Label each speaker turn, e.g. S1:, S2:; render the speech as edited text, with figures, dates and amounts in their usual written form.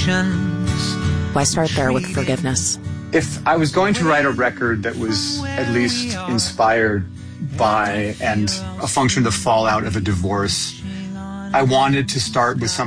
S1: Why start there with forgiveness?
S2: If I was going to write a record that was at least inspired by and a function of the fallout of a divorce, I wanted to start with something